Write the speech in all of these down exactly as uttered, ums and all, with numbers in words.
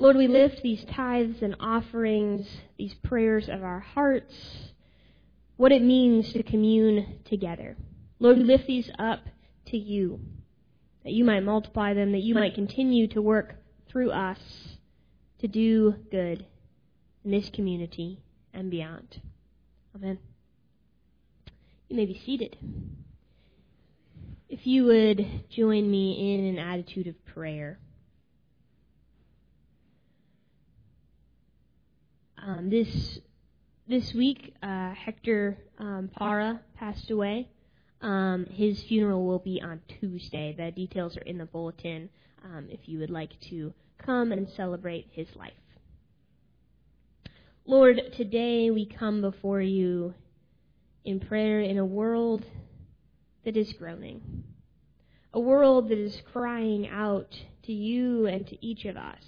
Lord, we lift these tithes and offerings, these prayers of our hearts, what it means to commune together. Lord, we lift these up to you, that you might multiply them, that you might continue to work through us to do good in this community and beyond. Amen. You may be seated. If you would join me in an attitude of prayer. Um, this this week, uh, Hector um, Parra passed away. Um, his funeral will be on Tuesday. The details are in the bulletin um, if you would like to come and celebrate his life. Lord, today we come before you in prayer in a world that is groaning, a world that is crying out to you and to each of us.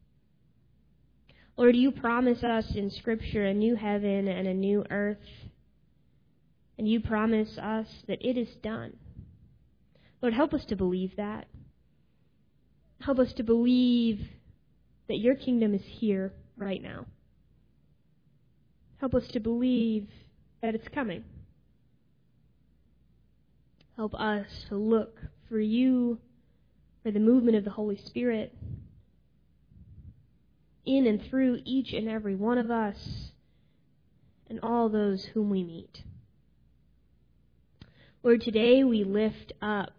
Lord, you promise us in Scripture a new heaven and a new earth, and you promise us that it is done. Lord, help us to believe that. Help us to believe that your kingdom is here right now. Help us to believe that it's coming. Help us to look for you, for the movement of the Holy Spirit in and through each and every one of us and all those whom we meet. Lord, today we lift up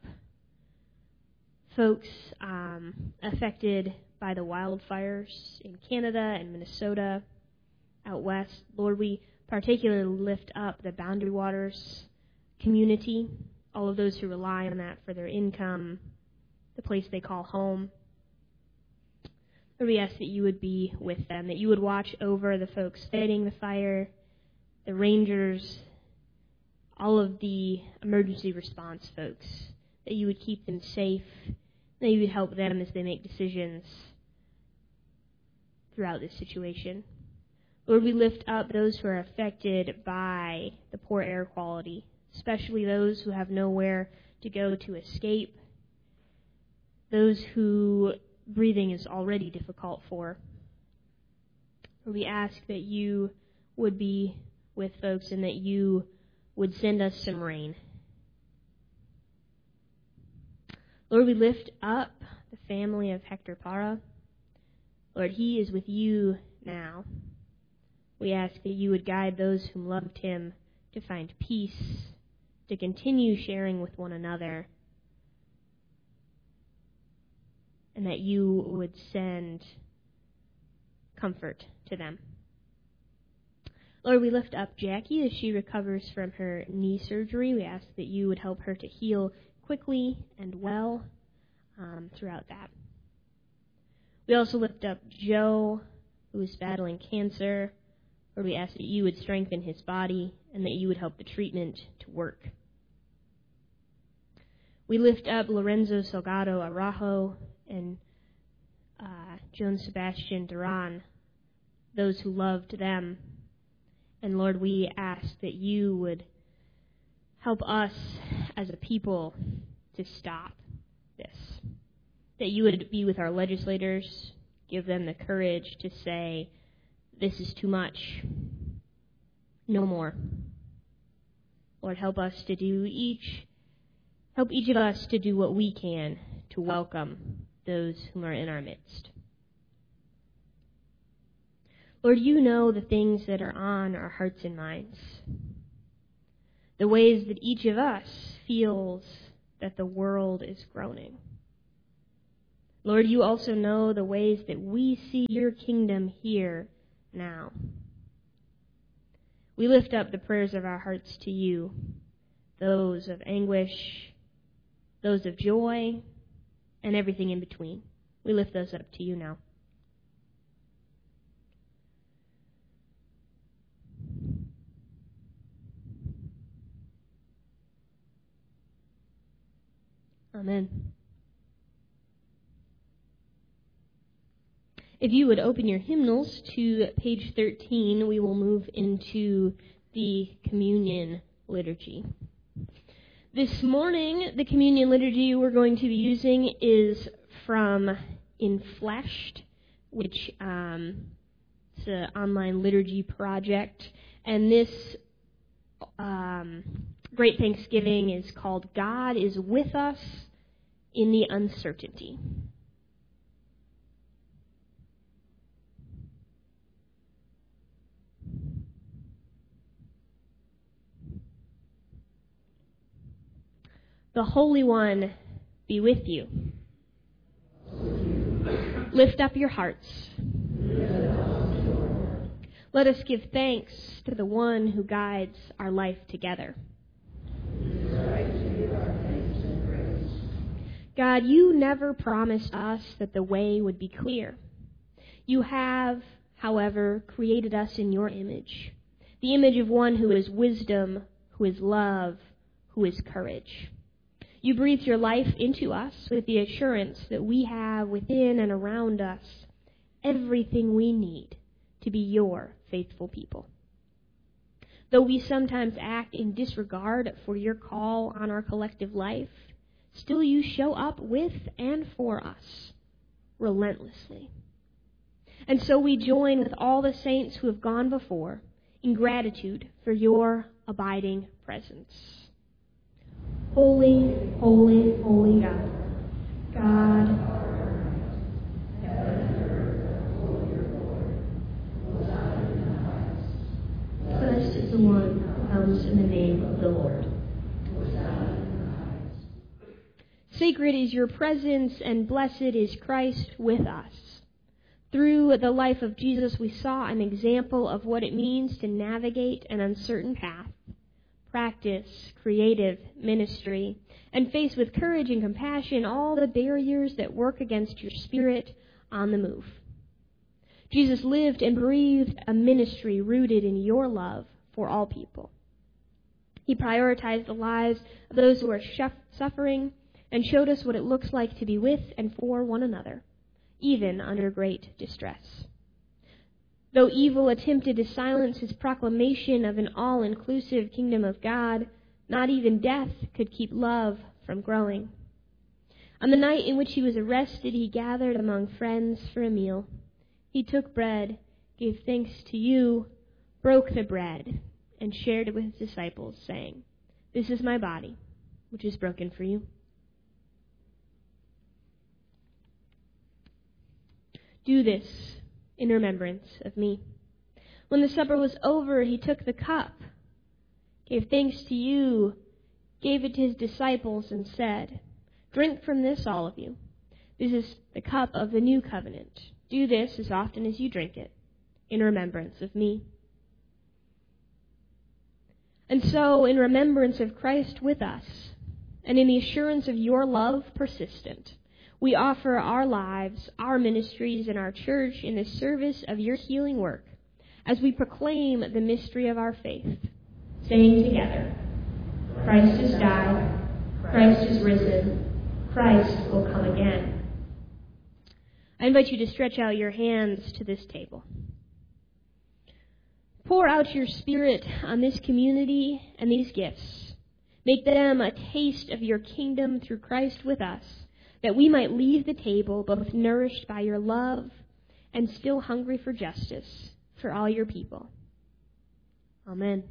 folks um, affected by the wildfires in Canada and Minnesota, out west. Lord, we particularly lift up the Boundary Waters community, all of those who rely on that for their income, the place they call home. Lord, we ask that you would be with them, that you would watch over the folks fighting the fire, the rangers, all of the emergency response folks, that you would keep them safe, that you would help them as they make decisions throughout this situation. Lord, we lift up those who are affected by the poor air quality, especially those who have nowhere to go to escape, those who breathing is already difficult for. Lord, we ask that you would be with folks and that you would send us some rain. Lord, we lift up the family of Hector Parra. Lord, he is with you now. We ask that you would guide those who loved him to find peace, to continue sharing with one another, and that you would send comfort to them. Lord, we lift up Jackie as she recovers from her knee surgery. We ask that you would help her to heal quickly and well um, throughout that. We also lift up Joe, who is battling cancer. Lord, we ask that you would strengthen his body and that you would help the treatment to work. We lift up Lorenzo Salgado Araujo and uh, Joan Sebastian Duran, those who loved them. And Lord, we ask that you would help us as a people to stop this, that you would be with our legislators, give them the courage to say, this is too much, no more. Lord, help us to do each, help each of us to do what we can to welcome those whom are in our midst. Lord, you know the things that are on our hearts and minds, the ways that each of us feels that the world is groaning. Lord, you also know the ways that we see your kingdom here now. We lift up the prayers of our hearts to you, those of anguish, those of joy, and everything in between. We lift those up to you now. Amen. If you would open your hymnals to page thirteen, we will move into the communion liturgy. This morning, the communion liturgy we're going to be using is from Infleshed, which um, it's an online liturgy project. And this um, Great Thanksgiving is called God is with us in the uncertainty. The Holy One be with you. Lift up your hearts. Let us give thanks to the one who guides our life together. God, you never promised us that the way would be clear. You have, however, created us in your image, the image of one who is wisdom, who is love, who is courage. You breathed your life into us with the assurance that we have within and around us everything we need to be your faithful people. Though we sometimes act in disregard for your call on our collective life, still you show up with and for us relentlessly. And so we join with all the saints who have gone before in gratitude for your abiding presence. Holy, holy, holy God, God, blessed is the one who comes in the name of the Lord. Sacred is your presence, and blessed is Christ with us. Through the life of Jesus, we saw an example of what it means to navigate an uncertain path, practice creative ministry, and face with courage and compassion all the barriers that work against your spirit on the move. Jesus lived and breathed a ministry rooted in your love for all people. He prioritized the lives of those who are suffering and showed us what it looks like to be with and for one another, even under great distress. Though evil attempted to silence his proclamation of an all-inclusive kingdom of God, not even death could keep love from growing. On the night in which he was arrested, he gathered among friends for a meal. He took bread, gave thanks to you, broke the bread, and shared it with his disciples, saying, "This is my body, which is broken for you. Do this in remembrance of me." When the supper was over, he took the cup, gave thanks to you, gave it to his disciples, and said, "Drink from this, all of you. This is the cup of the new covenant. Do this as often as you drink it, in remembrance of me." And so, in remembrance of Christ with us, and in the assurance of your love persistent, we offer our lives, our ministries, and our church in the service of your healing work as we proclaim the mystery of our faith, saying together, Christ has died, Christ is risen, Christ will come again. I invite you to stretch out your hands to this table. Pour out your Spirit on this community and these gifts. Make them a taste of your kingdom through Christ with us, that we might leave the table both nourished by your love and still hungry for justice for all your people. Amen.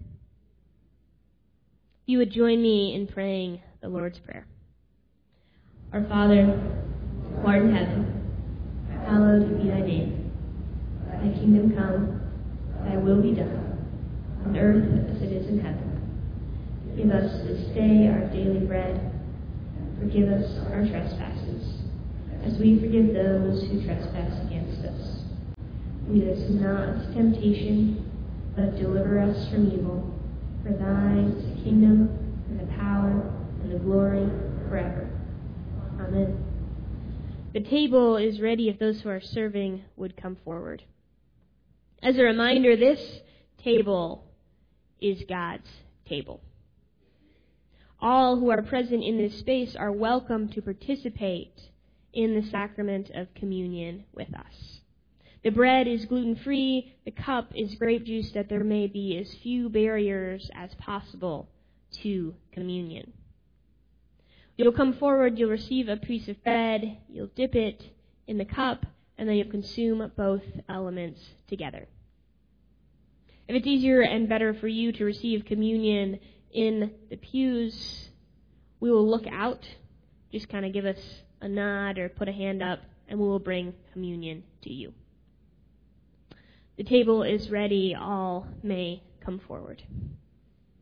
If you would join me in praying the Lord's Prayer. Our Father, who art in heaven, hallowed be thy name. Thy kingdom come, thy will be done, on earth as it is in heaven. Give us this day our daily bread. Forgive us our trespasses, as we forgive those who trespass against us. Lead us not into temptation, but deliver us from evil. For thine is the kingdom, and the power, and the glory, forever. Amen. The table is ready if those who are serving would come forward. As a reminder, this table is God's table. All who are present in this space are welcome to participate in the sacrament of communion with us. The bread is gluten-free, the cup is grape juice, that there may be as few barriers as possible to communion. You'll come forward, you'll receive a piece of bread, you'll dip it in the cup, and then you'll consume both elements together. If it's easier and better for you to receive communion in the pews, we will look out. Just kind of give us a nod or put a hand up, and we will bring communion to you. The table is ready. All may come forward.